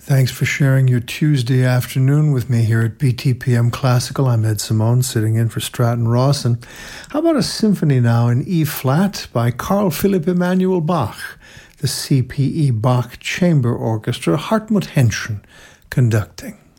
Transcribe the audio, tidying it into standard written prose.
Thanks for sharing your Tuesday afternoon with me here at BTPM Classical. I'm Ed Simone, sitting in for Stratton Ross. And how about a symphony now in E-flat by Carl Philipp Emanuel Bach, the CPE Bach Chamber Orchestra, Hartmut Henschen conducting.